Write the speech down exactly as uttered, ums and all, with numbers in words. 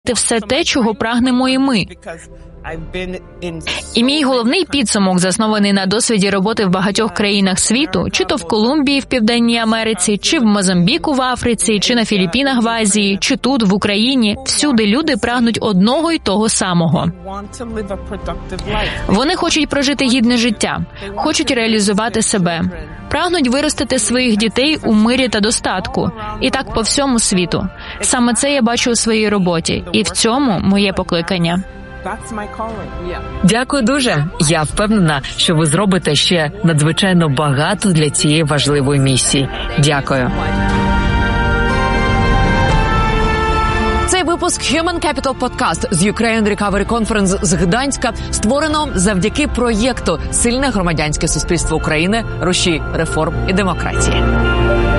все те, чого прагнемо і ми. І мій головний підсумок заснований на досвіді роботи в багатьох країнах світу, чи то в Колумбії в Південній Америці, чи в Мозамбіку в Африці, чи на Філіппінах в Азії, чи тут, в Україні. Всюди люди прагнуть одного й того самого. Вони хочуть прожити гідне життя, хочуть реалізувати себе, прагнуть виростити своїх дітей у мирі та достатку. І так по всьому світу. Саме це я бачу у своїй роботі. І в цьому моє покликання. Дякую дуже. Я впевнена, що ви зробите ще надзвичайно багато для цієї важливої місії. Дякую. Цей випуск Human Capital Podcast з Ukraine Recovery Conference з Гданська створено завдяки проєкту «Сильне громадянське суспільство України. Рушій реформ і демократії».